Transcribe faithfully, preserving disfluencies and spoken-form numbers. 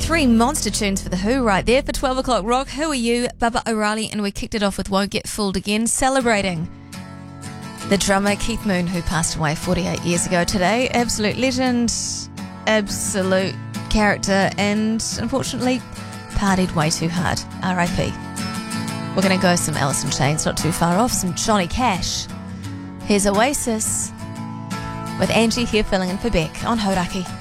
Three monster tunes for The Who right there for twelve o'clock rock. Who are you? Baba O'Reilly, and we kicked it off with Won't Get Fooled Again, celebrating the drummer Keith Moon, who passed away forty-eight years ago today. Absolute legend, absolute character, and unfortunately partied way too hard. R I P. We're going to go some Alice in Chains, not too far off, some Johnny Cash. Here's Oasis with Angie here filling in for Beck on Hauraki.